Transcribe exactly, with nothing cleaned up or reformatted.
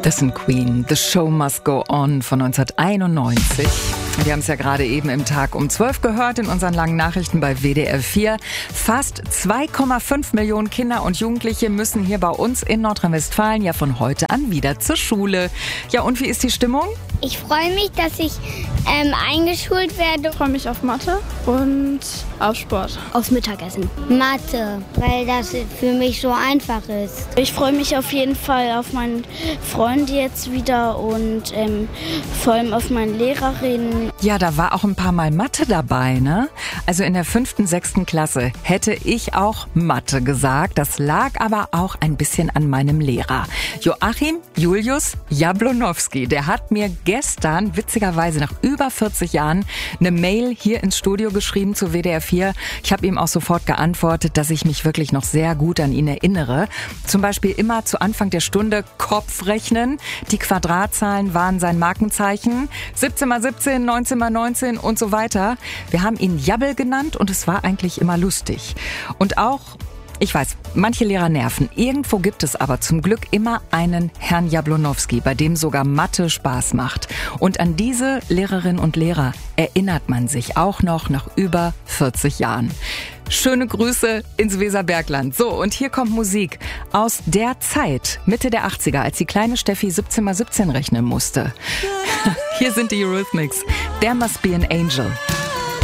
Das sind Queen, The Show Must Go On von neunzehnhunderteinundneunzig. Wir haben es ja gerade eben im Tag um zwölf gehört in unseren langen Nachrichten bei W D R vier. Fast zwei Komma fünf Millionen Kinder und Jugendliche müssen hier bei uns in Nordrhein-Westfalen ja von heute an wieder zur Schule. Ja, und wie ist die Stimmung? Ich freue mich, dass ich ähm, eingeschult werde. Ich freue mich auf Mathe und auf Sport. Aufs Mittagessen. Mathe, weil das für mich so einfach ist. Ich freue mich auf jeden Fall auf meinen Freund jetzt wieder und ähm, vor allem auf meine Lehrerin. Ja, da war auch ein paar Mal Mathe dabei, ne? Also in der fünften, sechsten Klasse hätte ich auch Mathe gesagt. Das lag aber auch ein bisschen an meinem Lehrer. Joachim Julius Jablonowski, der hat mir gestern, witzigerweise nach über vierzig Jahren, eine Mail hier ins Studio geschrieben zu W D R vier. Ich habe ihm auch sofort geantwortet, dass ich mich wirklich noch sehr gut an ihn erinnere. Zum Beispiel immer zu Anfang der Stunde Kopfrechnen. Die Quadratzahlen waren sein Markenzeichen. siebzehn mal siebzehn, neunzehn mal neunzehn und so weiter. Wir haben ihn Jabbel genannt und es war eigentlich immer lustig. Und auch Ich weiß, manche Lehrer nerven. Irgendwo gibt es aber zum Glück immer einen Herrn Jablonowski, bei dem sogar Mathe Spaß macht. Und an diese Lehrerinnen und Lehrer erinnert man sich auch noch nach über vierzig Jahren. Schöne Grüße ins Weserbergland. So, und hier kommt Musik aus der Zeit, Mitte der achtziger, als die kleine Steffi siebzehn mal siebzehn rechnen musste. Hier sind die Eurythmics. There Must Be an Angel.